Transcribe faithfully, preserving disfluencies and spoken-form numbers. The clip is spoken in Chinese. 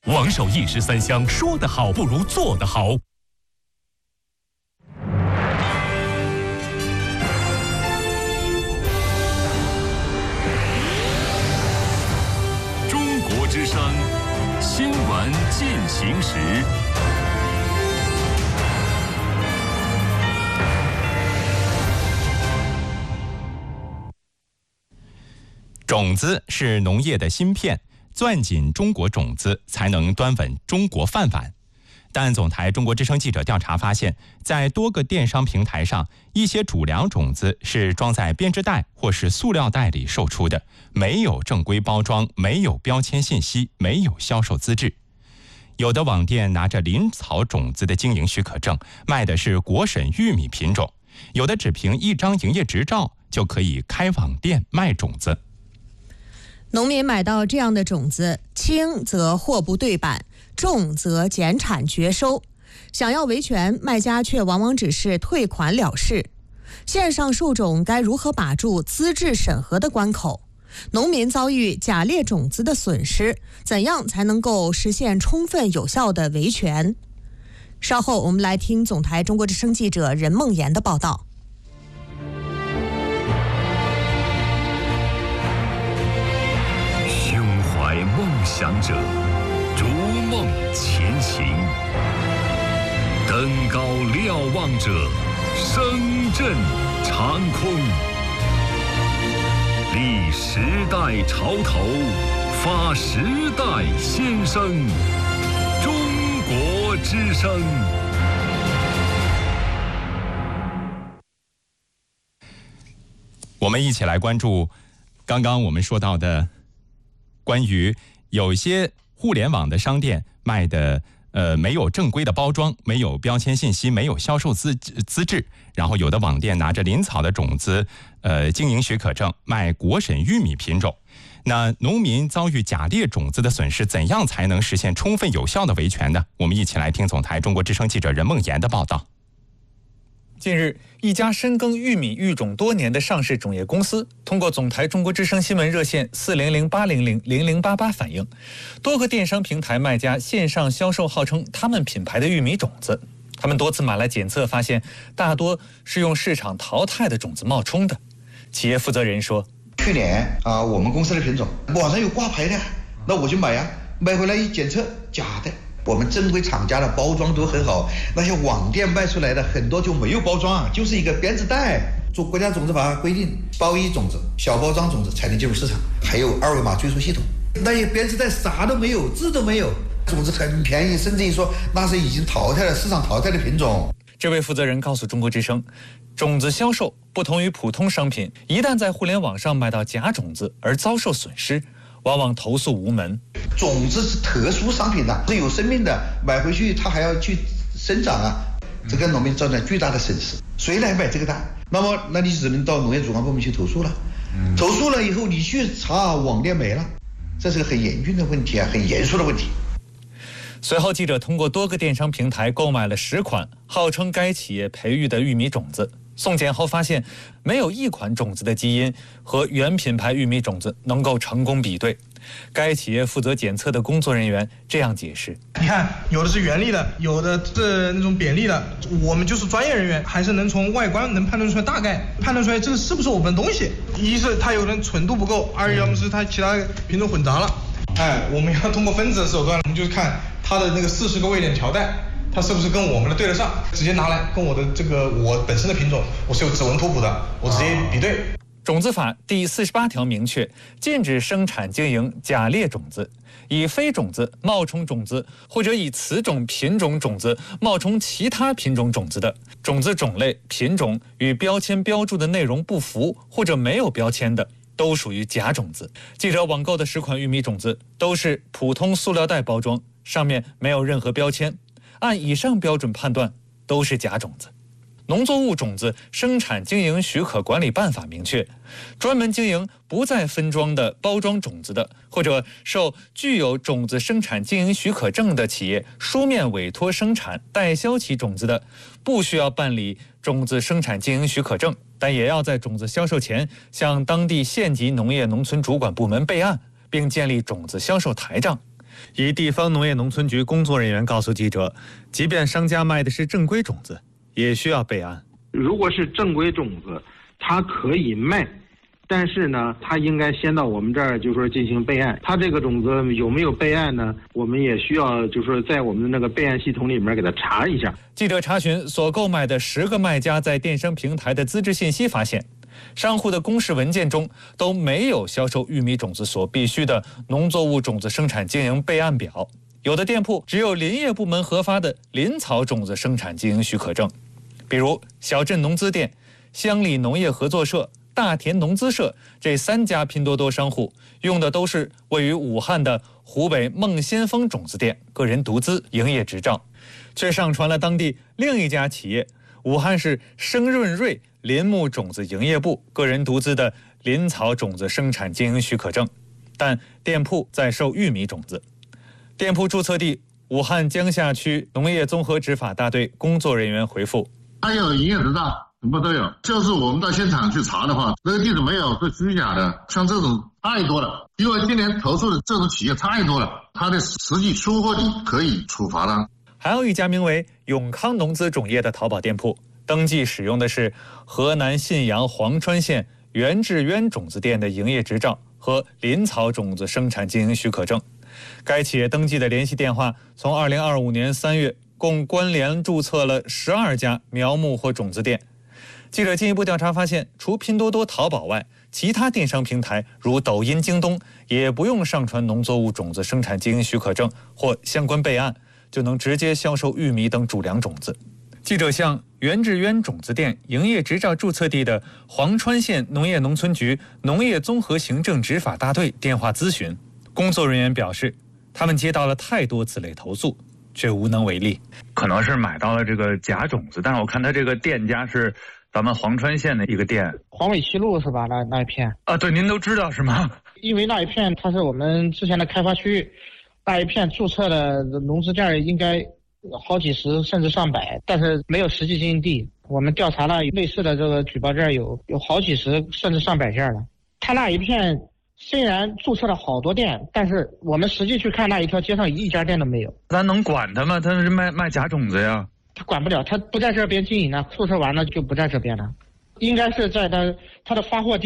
王守义十三香，说得好不如做得好。中国之声新闻进行时。种子是农业的芯片，攥紧中国种子，才能端稳中国饭碗。但总台中国之声记者调查发现，在多个电商平台上，一些主粮种子是装在编织袋或是塑料袋里售出的，没有正规包装，没有标签信息，没有销售资质。有的网店拿着林草种子的经营许可证，卖的是国审玉米品种；有的只凭一张营业执照就可以开网店卖种子。 农民买到这样的种子，轻则货不对版，重则减产绝收。想要维权，卖家却往往只是退款了事。线上售种该如何把住资质审核的关口？农民遭遇假劣种子的损失，怎样才能够实现充分有效的维权？稍后我们来听总台中国之声记者任梦妍的报道。 梦想者逐梦前行，登高瞭望者声震长空，立时代潮头，发时代先声。中国之声。我们一起来关注刚刚我们说到的关于有些互联网的商店卖的呃没有正规的包装，没有标签信息，没有销售资资质，然后有的网店拿着林草的种子呃经营许可证卖国审玉米品种。那农民遭遇假劣种子的损失，怎样才能实现充分有效的维权呢？我们一起来听总台中国之声记者任梦妍的报道。 近日，一家深耕玉米育种多年的上市种业公司，通过总台中国之声新闻热线四零零八零零零零八八反映，多个电商平台卖家线上销售号称他们品牌的玉米种子，他们多次买来检测，发现大多是用市场淘汰的种子冒充的。企业负责人说：“ 去年啊，我们公司的品种网上有挂牌的，那我就买呀，买回来一检测，假的。”我们正规厂家的包装都很好，那些网店卖出来的很多就没有包装，就是一个编织袋。做国家种子法规定，包衣种子、小包装种子才能进入市场，还有二维码追溯系统。那些编织袋啥都没有，字都没有，种子很便宜，甚至于说那是已经淘汰了、市场淘汰的品种。 这位负责人告诉中国之声，种子销售不同于普通商品，一旦在互联网上买到假种子而遭受损失，往往投诉无门。 种子是特殊商品的，是有生命的，买回去它还要去生长啊，这给农民造成巨大的损失。谁来买这个单？那么，那你只能到农业主管部门去投诉了。嗯、投诉了以后，你去查网店没了，这是个很严峻的问题啊，很严肃的问题。 随后，记者通过多个电商平台购买了十款号称该企业培育的玉米种子。送检后发现，没有一款种子的基因和原品牌玉米种子能够成功比对。该企业负责检测的工作人员这样解释： 你看，有的是原粒的，有的是那种扁粒的，我们就是专业人员，还是能从外观能判断出来，大概判断出来这个是不是我们的东西。一是它有的纯度不够，二要么是它其他品种混杂了。哎，我们要通过分子的手段，我们就是看它的那个四十个位点条带，它是不是跟我们的对得上，直接拿来跟我的这个我本身的品种，我是有指纹图谱的，我直接比对。 种子法第四十八条明确，禁止生产经营假劣种子，以非种子冒充种子，或者以此种品种种子冒充其他品种种子的，种子种类、品种与标签标注的内容不符或者没有标签的，都属于假种子。记者网购的十款玉米种子都是普通塑料袋包装，上面没有任何标签，按以上标准判断都是假种子。农作物种子生产经营许可管理办法明确，专门经营不再分装的包装种子的，或者受具有种子生产经营许可证的企业书面委托生产代销其种子的，不需要办理种子生产经营许可证，但也要在种子销售前向当地县级农业农村主管部门备案，并建立种子销售台账。 一地方农业农村局工作人员告诉记者，即便商家卖的是正规种子，也需要备案。 如果是正规种子，它可以卖，但是呢，它应该先到我们这儿，就是说进行备案。它这个种子有没有备案呢？我们也需要，就是说在我们的那个备案系统里面给它查一下。 记者查询所购买的十个卖家在电商平台的资质信息，发现商户的公示文件中都没有销售玉米种子所必须的农作物种子生产经营备案表。有的店铺只有林业部门核发的林草种子生产经营许可证，比如小镇农资店、乡里农业合作社、大田农资社这三家拼多多商户用的都是位于武汉的湖北孟先锋种子店个人独资营业执照，却上传了当地另一家企业武汉市生润瑞林木种子营业部个人独资的林草种子生产经营许可证，但店铺在售玉米种子。店铺注册地武汉江夏区农业综合执法大队工作人员回复： 它有营业执照，什么都有，就是我们到现场去查的话，那个地址没有是虚假的，像这种太多了，因为今年投诉的这种企业太多了，它的实际出货地可以处罚的。 还有一家名为永康农资种业的淘宝店铺，登记使用的是河南信阳黄川县袁志渊种子店的营业执照和林草种子生产经营许可证。该企业登记的联系电话从二零二五年三月共关联注册了十二家苗木或种子店。记者进一步调查发现，除拼多多、淘宝外，其他电商平台如抖音、京东也不用上传农作物种子生产经营许可证或相关备案，就能直接销售玉米等主粮种子。记者向袁志渊种子店营业执照注册地的黄川县农业农村局农业综合行政执法大队电话咨询，工作人员表示，他们接到了太多此类投诉，却无能为力。 可能是买到了这个假种子，但是我看他这个店家是咱们黄川县的一个店， 黄尾七路是吧？那那一片啊，对，您都知道是吗？ 因为那一片它是我们之前的开发区，那一片注册的农资店应该好几十甚至上百，但是没有实际经营地。我们调查了类似的这个举报件有有好几十甚至上百件了。他那一片虽然注册了好多店，但是我们实际去看那一条街上一家店都没有。 咱能管他吗？他是卖卖假种子呀。 他管不了，他不在这边经营呢，注册完了就不在这边了。应该是在他他的发货地